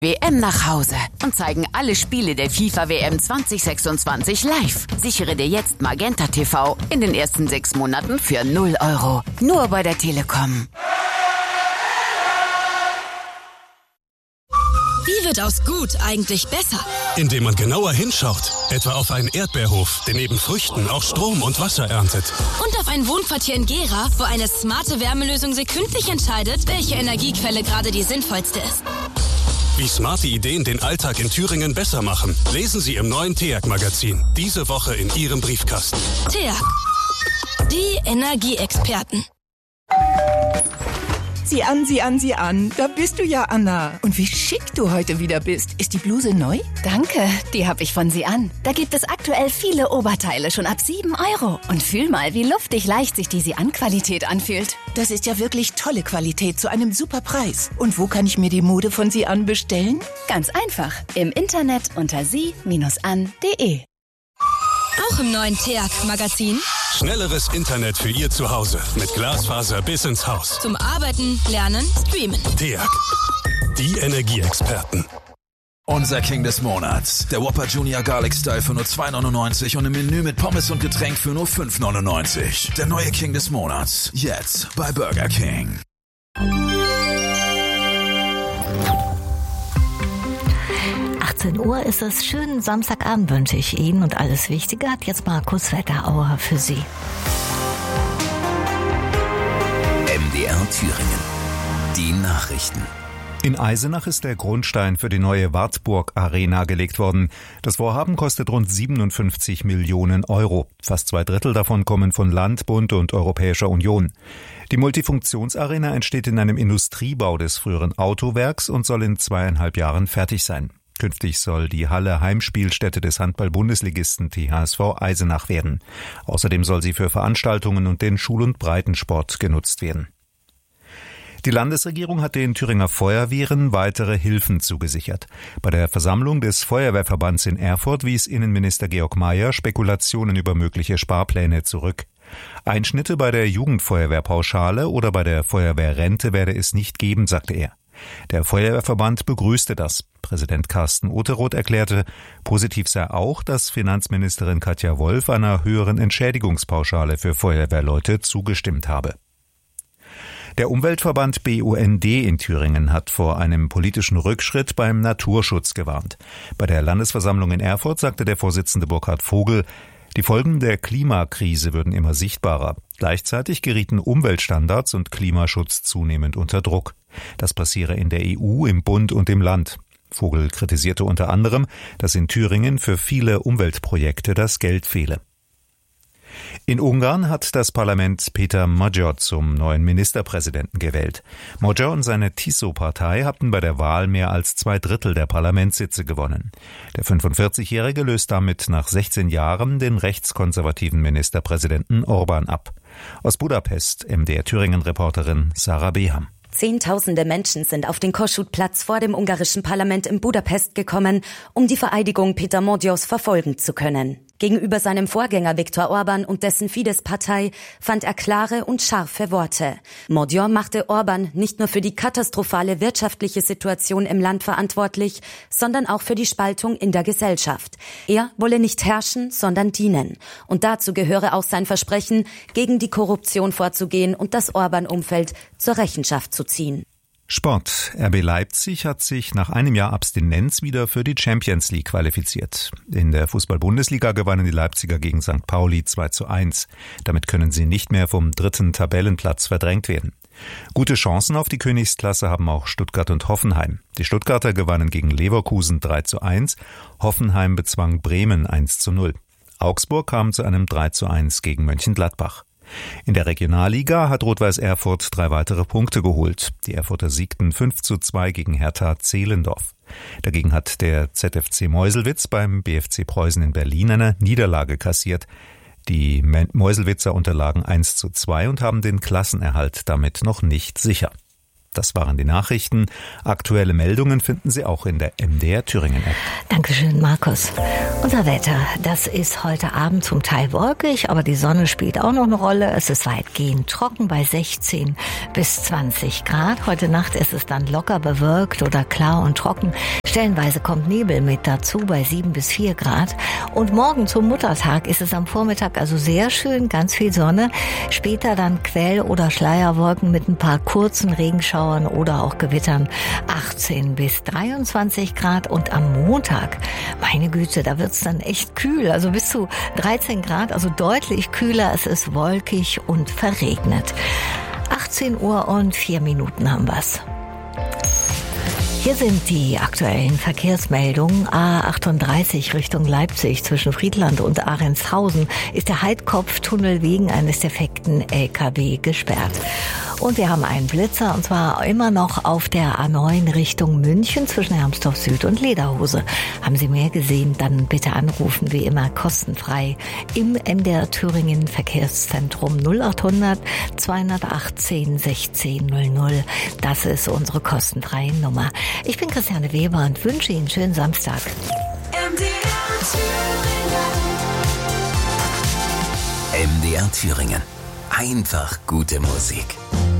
WM nach Hause und zeigen alle Spiele der FIFA WM 2026 live. Sichere dir jetzt Magenta TV in den ersten 6 Monaten für 0 €. Nur bei der Telekom. Wie wird aus gut eigentlich besser? Indem man genauer hinschaut. Etwa auf einen Erdbeerhof, der neben Früchten auch Strom und Wasser erntet. Und auf ein Wohnquartier in Gera, wo eine smarte Wärmelösung sekündlich entscheidet, welche Energiequelle gerade die sinnvollste ist. Wie smarte Ideen den Alltag in Thüringen besser machen, lesen Sie im neuen TEAG-Magazin. Diese Woche in Ihrem Briefkasten. TEAG. Die Energieexperten. Sieh an. Da bist du ja, Anna. Und wie schick du heute wieder bist. Ist die Bluse neu? Danke, die habe ich von Sie an. Da gibt es aktuell viele Oberteile schon ab 7 €. Und fühl mal, wie luftig leicht sich die Sie-an-Qualität anfühlt. Das ist ja wirklich tolle Qualität zu einem super Preis. Und wo kann ich mir die Mode von Sie an bestellen? Ganz einfach. Im Internet unter sie-an.de. Auch im neuen TEAG-Magazin. Schnelleres Internet für Ihr Zuhause. Mit Glasfaser bis ins Haus. Zum Arbeiten, Lernen, Streamen. TEAG. Die Energieexperten. Unser King des Monats. Der Whopper Junior Garlic Style für nur 2,99 € und im Menü mit Pommes und Getränk für nur 5,99 €. Der neue King des Monats. Jetzt bei Burger King. 18 Uhr ist es. Schönen Samstagabend wünsche ich Ihnen und alles Wichtige hat jetzt Markus Wetterauer für Sie. MDR Thüringen. Die Nachrichten. In Eisenach ist der Grundstein für die neue Wartburg Arena gelegt worden. Das Vorhaben kostet rund 57 Millionen €. Fast 2/3 davon kommen von Land, Bund und Europäischer Union. Die Multifunktionsarena entsteht in einem Industriebau des früheren Autowerks und soll in 2,5 Jahren fertig sein. Künftig soll die Halle Heimspielstätte des Handball-Bundesligisten THSV Eisenach werden. Außerdem soll sie für Veranstaltungen und den Schul- und Breitensport genutzt werden. Die Landesregierung hat den Thüringer Feuerwehren weitere Hilfen zugesichert. Bei der Versammlung des Feuerwehrverbands in Erfurt wies Innenminister Georg Mayer Spekulationen über mögliche Sparpläne zurück. Einschnitte bei der Jugendfeuerwehrpauschale oder bei der Feuerwehrrente werde es nicht geben, sagte er. Der Feuerwehrverband begrüßte das. Präsident Carsten Otheroth erklärte, positiv sei auch, dass Finanzministerin Katja Wolf einer höheren Entschädigungspauschale für Feuerwehrleute zugestimmt habe. Der Umweltverband BUND in Thüringen hat vor einem politischen Rückschritt beim Naturschutz gewarnt. Bei der Landesversammlung in Erfurt sagte der Vorsitzende Burkhard Vogel, die Folgen der Klimakrise würden immer sichtbarer. Gleichzeitig gerieten Umweltstandards und Klimaschutz zunehmend unter Druck. Das passiere in der EU, im Bund und im Land. Vogel kritisierte unter anderem, dass in Thüringen für viele Umweltprojekte das Geld fehle. In Ungarn hat das Parlament Peter Magyar zum neuen Ministerpräsidenten gewählt. Magyar und seine TISO-Partei hatten bei der Wahl mehr als 2/3 der Parlamentssitze gewonnen. Der 45-Jährige löst damit nach 16 Jahren den rechtskonservativen Ministerpräsidenten Orbán ab. Aus Budapest, MDR Thüringen-Reporterin Sarah Beham. Zehntausende Menschen sind auf den Kossuth-Platz vor dem ungarischen Parlament in Budapest gekommen, um die Vereidigung Peter Magyars verfolgen zu können. Gegenüber seinem Vorgänger Viktor Orbán und dessen Fidesz-Partei fand er klare und scharfe Worte. Magyar machte Orbán nicht nur für die katastrophale wirtschaftliche Situation im Land verantwortlich, sondern auch für die Spaltung in der Gesellschaft. Er wolle nicht herrschen, sondern dienen. Und dazu gehöre auch sein Versprechen, gegen die Korruption vorzugehen und das Orbán-Umfeld zur Rechenschaft zu ziehen. Sport. RB Leipzig hat sich nach einem Jahr Abstinenz wieder für die Champions League qualifiziert. In der Fußball-Bundesliga gewannen die Leipziger gegen St. Pauli 2:1. Damit können sie nicht mehr vom 3. Tabellenplatz verdrängt werden. Gute Chancen auf die Königsklasse haben auch Stuttgart und Hoffenheim. Die Stuttgarter gewannen gegen Leverkusen 3:1. Hoffenheim bezwang Bremen 1:0. Augsburg kam zu einem 3:1 gegen Mönchengladbach. In der Regionalliga hat Rot-Weiß Erfurt 3 weitere Punkte geholt. Die Erfurter siegten 5:2 gegen Hertha Zehlendorf. Dagegen hat der ZFC Meuselwitz beim BFC Preußen in Berlin eine Niederlage kassiert. Die Meuselwitzer unterlagen 1:2 und haben den Klassenerhalt damit noch nicht sicher. Das waren die Nachrichten. Aktuelle Meldungen finden Sie auch in der MDR Thüringen App. Dankeschön, Markus. Unser Wetter, das ist heute Abend zum Teil wolkig, aber die Sonne spielt auch noch eine Rolle. Es ist weitgehend trocken bei 16 bis 20 Grad. Heute Nacht ist es dann locker bewölkt oder klar und trocken. Stellenweise kommt Nebel mit dazu bei 7 bis 4 Grad. Und morgen zum Muttertag ist es am Vormittag also sehr schön, ganz viel Sonne. Später dann Quell- oder Schleierwolken mit ein paar kurzen Regenschauern oder auch Gewittern, 18 bis 23 Grad. Und am Montag, meine Güte, da wird's dann echt kühl, also bis zu 13 Grad, also deutlich kühler. Es ist wolkig und verregnet. 18 Uhr und 4 Minuten haben wir's. Hier sind die aktuellen Verkehrsmeldungen. A38 Richtung Leipzig zwischen Friedland und Ahrentshausen ist der Heidkopftunnel wegen eines defekten LKW gesperrt. Und wir haben einen Blitzer, und zwar immer noch auf der A9 Richtung München zwischen Hermsdorf Süd und Lederhose. Haben Sie mehr gesehen, dann bitte anrufen, wie immer kostenfrei im MDR Thüringen Verkehrszentrum 0800 218 16 00. Das ist unsere kostenfreie Nummer. Ich bin Christiane Weber und wünsche Ihnen einen schönen Samstag. MDR Thüringen. Einfach gute Musik.